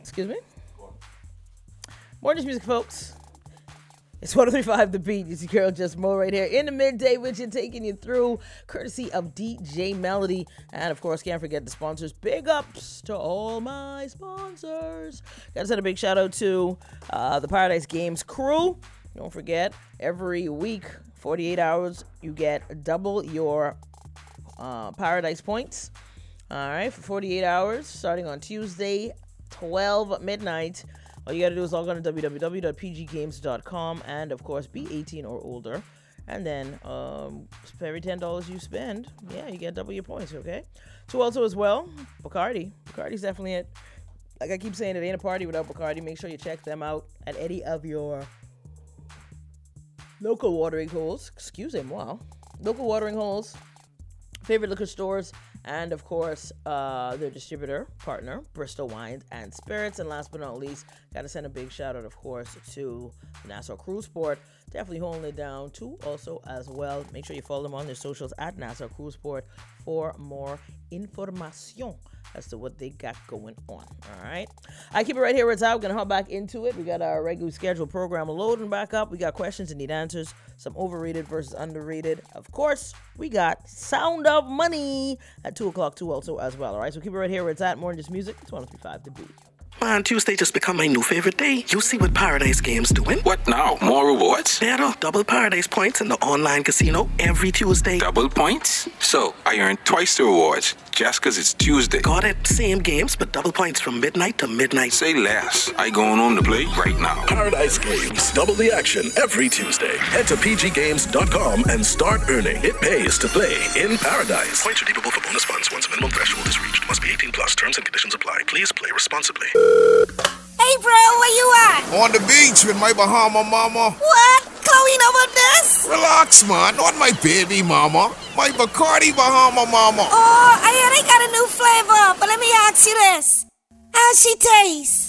Excuse me. More just music, folks. It's 103.5 The Beat. It's your girl Just Mo right here in the midday with you, taking you through, courtesy of DJ Melody. And of course, can't forget the sponsors. Big ups to all my sponsors. Gotta send a big shout out to the Paradise Games crew. Don't forget, every week, 48 hours, you get double your Paradise points. All right, for 48 hours, starting on Tuesday, 12 midnight. All you got to do is log on to www.pggames.com and, of course, be 18 or older. And then for every $10 you spend, you get double your points, okay? So also as well, Bacardi. Bacardi's definitely it. Like I keep saying, it ain't a party without Bacardi. Make sure you check them out at any of your local watering holes. Local watering holes, favorite liquor stores, and of course, their distributor partner, Bristol Wines and Spirits. And last but not least, got to send a big shout out, of course, to Nassau Cruise Port. Definitely holding it down too. Also, as well, make sure you follow them on their socials at Nassau Cruise Port for more information as to what they got going on. All right, I keep it right here where it's at. We're gonna hop back into it. We got our regular scheduled program loading back up. We got questions and need answers. Some overrated versus underrated. Of course, we got Sound of Money at 2 o'clock too, also as well. All right, so keep it right here where it's at. More than just music. It's 103.5 The Beat. Man, Tuesday just become my new favorite day. You see what Paradise Games doing? What now? More rewards? Better. Double Paradise points in the online casino every Tuesday. Double points? So, I earn twice the rewards just because it's Tuesday. Got it. Same games, but double points from midnight to midnight. Say less. I going home to play right now. Paradise Games. Double the action every Tuesday. Head to pggames.com and start earning. It pays to play in Paradise. Points redeemable for bonus funds once a minimum threshold is reached. Must be 18 plus. Terms and conditions apply. Please play responsibly. Hey, bro, where you at? On the beach with my Bahama mama. What? Chloe know about this? Relax, man. Not my baby mama. My Bacardi Bahama mama. Oh, I hear they got a new flavor, but let me ask you this. How's she taste?